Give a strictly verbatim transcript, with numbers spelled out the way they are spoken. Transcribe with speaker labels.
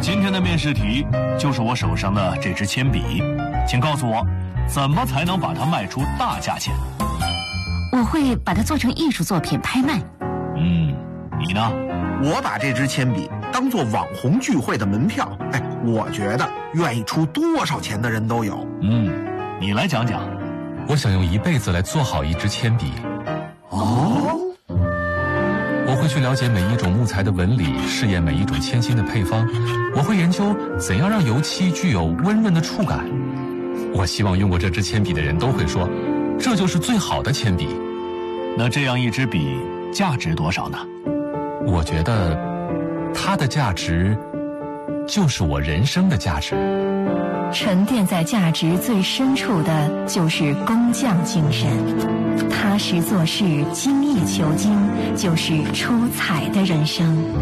Speaker 1: 今天的面试题就是我手上的这支铅笔，请告诉我，怎么才能把它卖出大价钱？
Speaker 2: 我会把它做成艺术作品拍卖。
Speaker 1: 嗯，你呢？
Speaker 3: 我把这支铅笔当做网红聚会的门票。哎，我觉得愿意出多少钱的人都有。
Speaker 1: 嗯，你来讲讲。
Speaker 4: 我想用一辈子来做好一支铅笔。
Speaker 1: 哦，
Speaker 4: 我会去了解每一种木材的纹理，试验每一种铅芯的配方。我会研究怎样让油漆具有温润的触感。我希望用过这支铅笔的人都会说，这就是最好的铅笔。
Speaker 1: 那这样一支笔价值多少呢？
Speaker 4: 我觉得它的价值就是我人生的价值。
Speaker 2: 沉淀在价值最深处的就是工匠精神，踏实做事，精益求精，就是出彩的人生。